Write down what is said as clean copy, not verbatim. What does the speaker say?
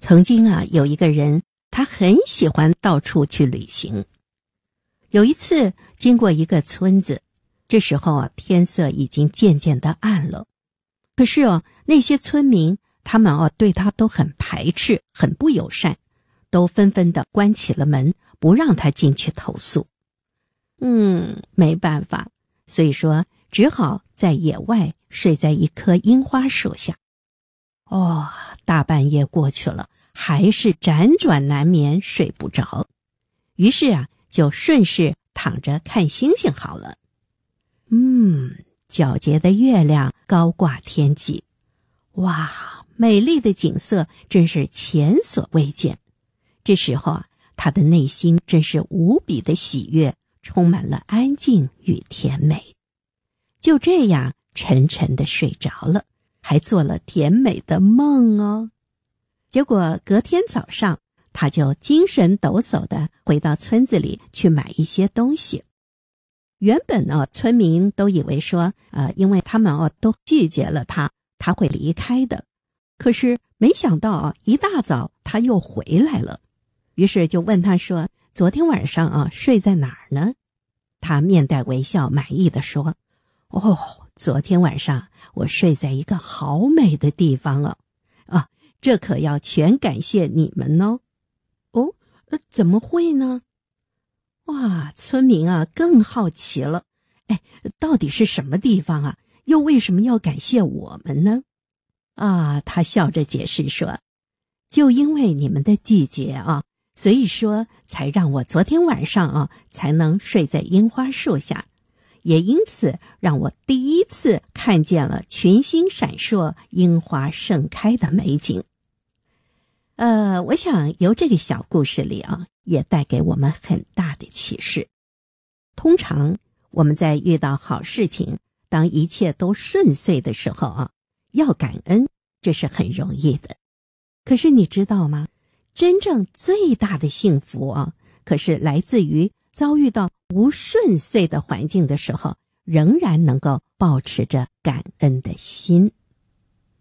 曾经啊，有一个人，他很喜欢到处去旅行。有一次经过一个村子，这时候啊，天色已经渐渐的暗了。可是那些村民他们对他都很排斥，很不友善，都纷纷的关起了门，不让他进去投宿。没办法，所以说只好在野外睡在一棵樱花树下。大半夜过去了，还是辗转难眠，睡不着。于是啊，就顺势躺着看星星好了。皎洁的月亮高挂天际，哇，美丽的景色真是前所未见。这时候啊，他的内心真是无比的喜悦，充满了安静与甜美。就这样沉沉地睡着了，还做了甜美的梦哦。结果隔天早上，他就精神抖擞地回到村子里去买一些东西。原本村民都以为说因为他们都拒绝了他会离开的。可是没想到一大早他又回来了。于是就问他说，昨天晚上睡在哪儿呢？他面带微笑满意地说，昨天晚上我睡在一个好美的地方这可要全感谢你们哦。怎么会呢？哇，村民更好奇了。到底是什么地方啊？又为什么要感谢我们呢？他笑着解释说，就因为你们的拒绝所以说才让我昨天晚上才能睡在樱花树下，也因此让我第一次看见了群星闪烁、樱花盛开的美景。我想由这个小故事里也带给我们很大的启示。通常我们在遇到好事情，当一切都顺遂的时候要感恩，这是很容易的。可是你知道吗？真正最大的幸福可是来自于遭遇到不顺遂的环境的时候，仍然能够保持着感恩的心。